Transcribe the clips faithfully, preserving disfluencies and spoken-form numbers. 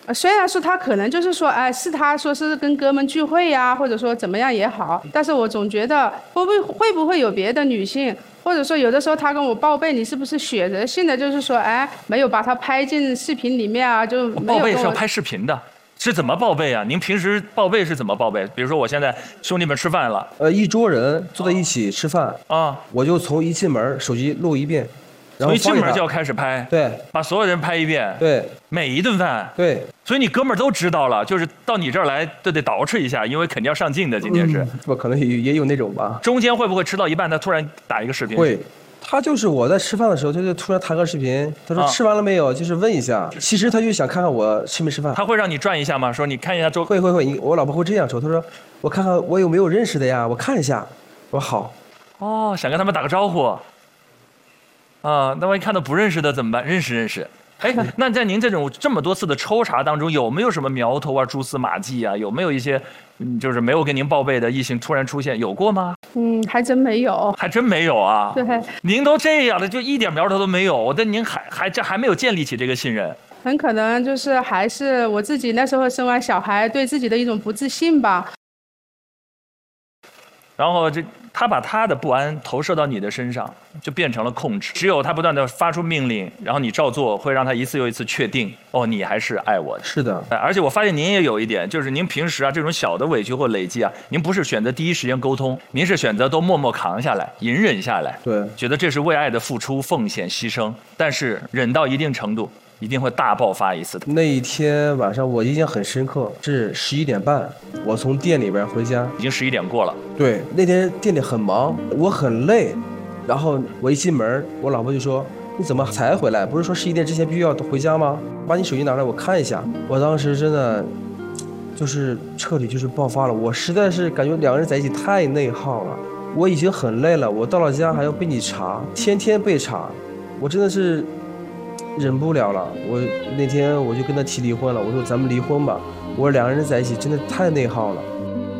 虽然说他可能就是说，哎，是他说是跟哥们聚会呀，或者说怎么样也好，但是我总觉得会不会会不会有别的女性，或者说有的时候他跟我报备，你是不是选择性的就是说，哎，没有把他拍进视频里面啊，就没有报备是要拍视频的。是怎么报备啊？您平时报备是怎么报备？比如说我现在兄弟们吃饭了， 呃，一桌人坐在一起吃饭啊， 我就从一进门手机录一遍，然后从一进门就要开始拍， 对， 把所有人拍一遍， 对， 每一顿饭， 对， 所以你哥们儿都知道了，就是到你这儿来都得捯饬一下，因为肯定要上镜的，今天是， 不、嗯、可能也也有那种吧。 中间会不会吃到一半，他突然打一个视频？ 会。他就是我在吃饭的时候，他就突然弹个视频，他说吃完了没有，啊、就是问一下。其实他就想看看我吃没吃饭。 他会让你转一下吗？说你看一下周。 会会会，我老婆会这样说，她说我看看我有没有认识的呀，我看一下。我说好。 哦，想跟他们打个招呼。啊，那万一看到不认识的怎么办？认识认识。哎，那在您这种这么多次的抽查当中，有没有什么苗头啊、蛛丝马迹啊？有没有一些，嗯，就是没有跟您报备的异性突然出现，有过吗？ 嗯，还真没有， 还真没有啊。 对， 您都这样了，就一点苗头都没有，但您还还这还没有建立起这个信任。 很可能就是还是我自己那时候生完小孩，对自己的一种不自信吧。 然后这他把他的不安投射到你的身上，就变成了控制。只有他不断的发出命令，然后你照做，会让他一次又一次确定，哦，你还是爱我的。 是的。 而且我发现您也有一点，就是您平时啊这种小的委屈或累积啊，您不是选择第一时间沟通，您是选择都默默扛下来，隐忍下来。 对。 觉得这是为爱的付出、奉献、牺牲，但是忍到一定程度，一定会大爆发一次的。 那一天晚上我印象很深刻，是十一点半，我从店里边回家， 已经十一点过了。 对，那天店里很忙，我很累，然后我一进门，我老婆就说：“你怎么才回来？不是说十一点之前必须要回家吗？把你手机拿来我看一下。”我当时真的就是彻底就是爆发了，我实在是感觉两个人在一起太内耗了，我已经很累了，我到了家还要被你查，天天被查，我真的是忍不了了。我那天我就跟他提离婚了，我说咱们离婚吧，我说两个人在一起真的太内耗了。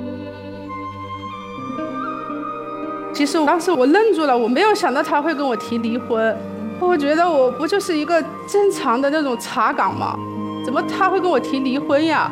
其实当时我愣住了，我没有想到他会跟我提离婚，我觉得我不就是一个正常的那种查岗吗？怎么他会跟我提离婚呀？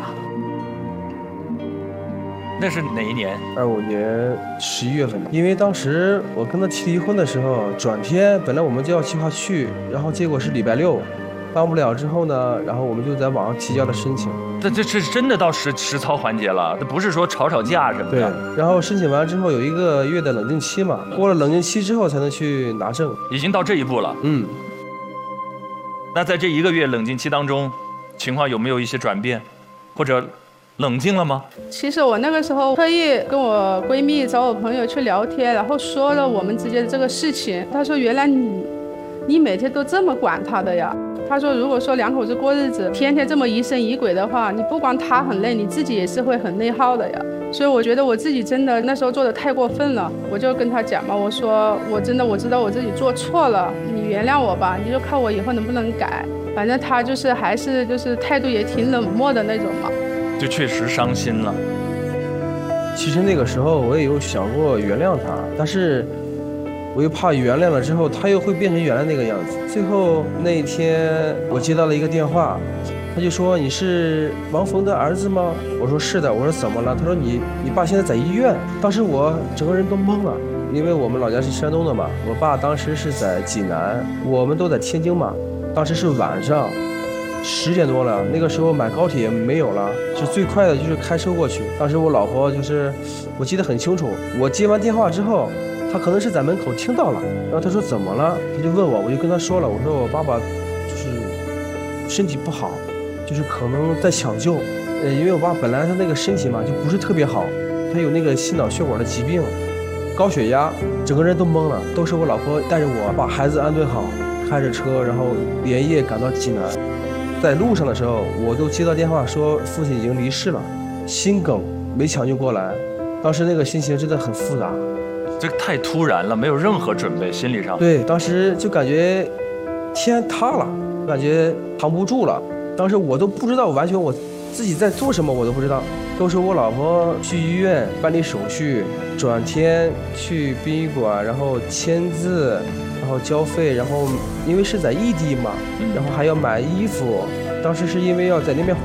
那是哪一年？ 二五年十一月份。因为当时我跟他提离婚的时候，转天本来我们就要计划去，然后结果是礼拜六，办不了之后呢，然后我们就在网上提交了申请。 这这这真的到实实操环节了，这不是说吵吵架什么的。 对，然后申请完之后有一个月的冷静期嘛，过了冷静期之后才能去拿证。 已经到这一步了。 嗯。 那在这一个月冷静期当中，情况有没有一些转变，或者冷静了吗？ 其实我那个时候特意跟我闺蜜找我朋友去聊天，然后说了我们之间的这个事情。她说原来你你每天都这么管他的呀。他说如果说两口子过日子天天这么疑神疑鬼的话，你不光他很累，你自己也是会很内耗的呀。所以我觉得我自己真的那时候做的太过分了，我就跟他讲嘛，我说我真的我知道我自己做错了，你原谅我吧，你就看我以后能不能改。反正他就是还是就是态度也挺冷漠的那种嘛， 就确实伤心了。 其实那个时候我也有想过原谅他，但是我又怕原谅了之后他又会变成原来那个样子。最后那一天我接到了一个电话，他就说你是王峰的儿子吗？我说是的。我说怎么了？他说你你爸现在在医院。当时我整个人都懵了，因为我们老家是山东的嘛，我爸当时是在济南，我们都在天津嘛。当时是晚上十点多了，那个时候买高铁没有了，是最快的就是开车过去。当时我老婆就是我记得很清楚，我接完电话之后他可能是在门口听到了，然后他说怎么了，他就问我，我就跟他说了，我说我爸爸就是身体不好，就是可能在抢救，呃，因为我爸本来他那个身体嘛就不是特别好，他有那个心脑血管的疾病，高血压，整个人都懵了。都是我老婆带着我把孩子安顿好，开着车然后连夜赶到济南。在路上的时候我都接到电话说父亲已经离世了，心梗没抢救过来，当时那个心情真的很复杂。 这个太突然了，没有任何准备，心理上。 对，当时就感觉天塌了，感觉扛不住了。当时我都不知道，完全我自己在做什么我都不知道。都是我老婆去医院办理手续，转天去殡仪馆，然后签字，然后交费，然后因为是在异地嘛，然后还要买衣服。当时是因为要在那边